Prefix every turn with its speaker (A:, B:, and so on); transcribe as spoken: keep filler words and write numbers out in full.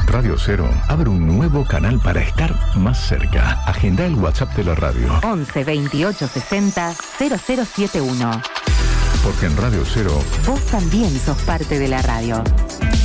A: Radio Cero abre un nuevo canal para estar más cerca. Agenda el WhatsApp de la radio.
B: once veintiocho sesenta cero cero siete uno.
A: Porque en Radio Cero
B: vos también sos parte de la radio.